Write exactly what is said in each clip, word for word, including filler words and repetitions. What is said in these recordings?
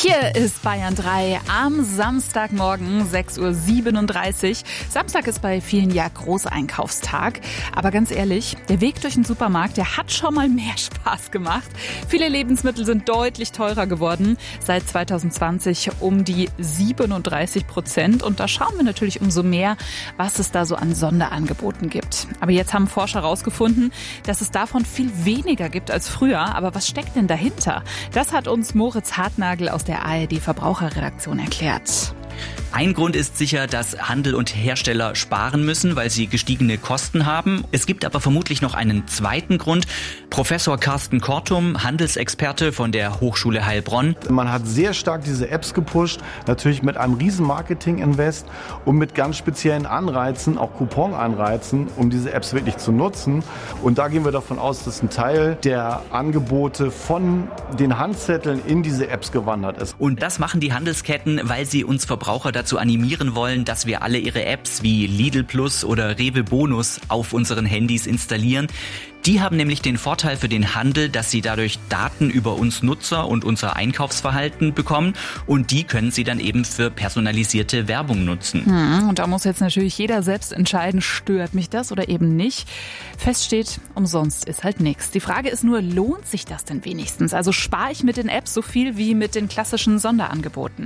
Hier ist Bayern drei am Samstagmorgen, sechs Uhr siebenunddreißig. Samstag ist bei vielen ja Großeinkaufstag. Aber ganz ehrlich, der Weg durch den Supermarkt, der hat schon mal mehr Spaß gemacht. Viele Lebensmittel sind deutlich teurer geworden. Seit zwanzig zwanzig um die siebenunddreißig Prozent. Und da schauen wir natürlich umso mehr, was es da so an Sonderangeboten gibt. Aber jetzt haben Forscher herausgefunden, dass es davon viel weniger gibt als früher. Aber was steckt denn dahinter? Das hat uns Moritz Hartnagel aus der A R D-Verbraucherredaktion erklärt. Ein Grund ist sicher, dass Handel und Hersteller sparen müssen, weil sie gestiegene Kosten haben. Es gibt aber vermutlich noch einen zweiten Grund. Professor Carsten Kortum, Handelsexperte von der Hochschule Heilbronn. Man hat sehr stark diese Apps gepusht, natürlich mit einem riesen Marketing-Invest und mit ganz speziellen Anreizen, auch Coupon-Anreizen, um diese Apps wirklich zu nutzen. Und da gehen wir davon aus, dass ein Teil der Angebote von den Handzetteln in diese Apps gewandert ist. Und das machen die Handelsketten, weil sie uns Verbraucher dazu animieren wollen, dass wir alle ihre Apps wie Lidl Plus oder Rewe Bonus auf unseren Handys installieren. Die haben nämlich den Vorteil für den Handel, dass sie dadurch Daten über uns Nutzer und unser Einkaufsverhalten bekommen und die können sie dann eben für personalisierte Werbung nutzen. Hm, und da muss jetzt natürlich jeder selbst entscheiden, stört mich das oder eben nicht. Fest steht, umsonst ist halt nichts. Die Frage ist nur, lohnt sich das denn wenigstens? Also spare ich mit den Apps so viel wie mit den klassischen Sonderangeboten?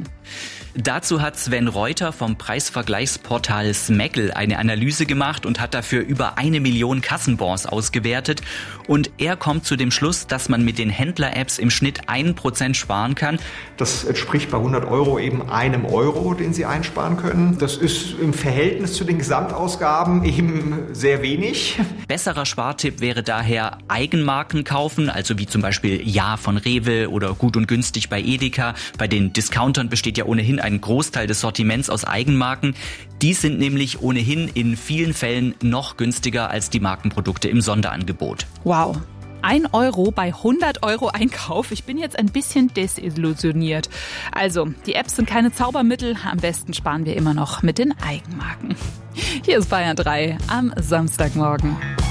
Dazu hat Sven Reuter vom Preisvergleichsportal Smackel eine Analyse gemacht und hat dafür über eine Million Kassenbons ausgewertet. Und er kommt zu dem Schluss, dass man mit den Händler-Apps im Schnitt ein Prozent sparen kann. Das entspricht bei hundert Euro eben einem Euro, den Sie einsparen können. Das ist im Verhältnis zu den Gesamtausgaben eben sehr wenig. Besserer Spartipp wäre daher Eigenmarken kaufen, also wie zum Beispiel Ja von Rewe oder Gut und Günstig bei Edeka. Bei den Discountern besteht ja ohnehin ein Großteil des Sortiments aus Eigenmarken. Die sind nämlich ohnehin in vielen Fällen noch günstiger als die Markenprodukte im Sonderangebot. Wow. Ein Euro bei hundert Euro Einkauf. Ich bin jetzt ein bisschen desillusioniert. Also, die Apps sind keine Zaubermittel. Am besten sparen wir immer noch mit den Eigenmarken. Hier ist Bayern drei am Samstagmorgen.